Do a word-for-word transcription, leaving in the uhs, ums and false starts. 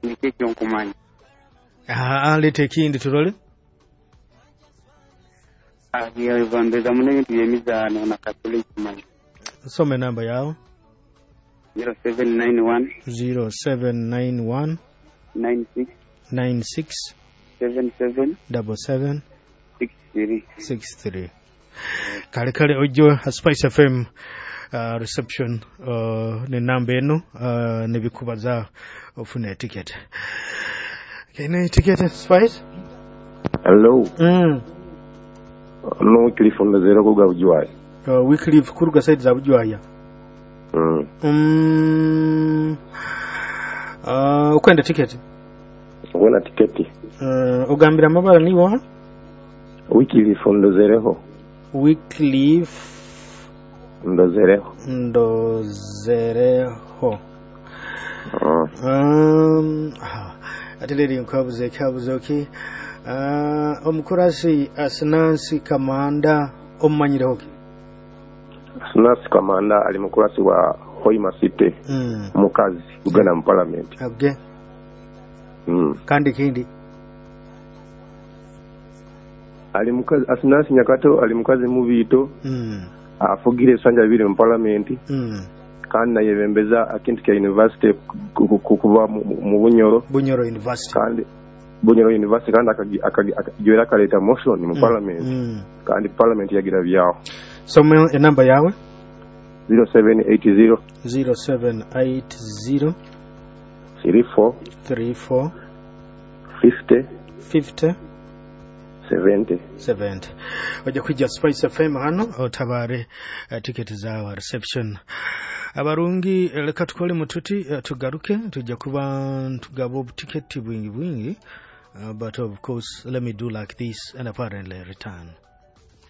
nikeke onkumanya. Ah, lete kindi turole. Ah, ya vambeza munenge tuyemiza na Catholic kumanya. Some namba yao. zero seven nine one zero seven nine one nine six nine six seven seven seven seven six three six three. Kale kale ojo Spice F M uh, reception uh, ne namba eno uh, ne bikubaza ofune ticket. Kene ticket Spice? Hello. Mm. No weekly from the zero kuga ujwai. Uh, weekly kuruga side za ujwaya. Mm. Mm. Uh, ukwenda ticket? Ukwenda tiketi. Uh, ugambira mabala niwa? Weekly from the zero. Weekly ndo zereho ndo zereho. uh. um ateleri nkabuze kabuze okay. uh omukurasi Asinansi Kamanda omumanyireho ki? Asinansi Kamanda ali mukurasi wa Hoima City mm. mukazi Uganda mu parliament abge mm. kandi kindi ali mukazi Asinansi Nyakato ali mukazi mu Bito mm. afugire sanja bibiri mu parliament mm. kandi nayebembeza akintu kya university kukuba mu Bunyoro Bunyoro University kandi Bunyoro University kandi akagiwera kaleta motion mu parliament mm. kandi parliament yagira byao. So me number yawe zero seven eight zero zero seven eight zero three four three four fifty fifty seventy seventy. Oja kujja Spice F M hano otabare uh, ticket za reception. Abarungi leka tukole mututi uh, tugaruke tujja kuba tugabo ticket bwingi bwingi uh, but of course let me do like this and apparently return.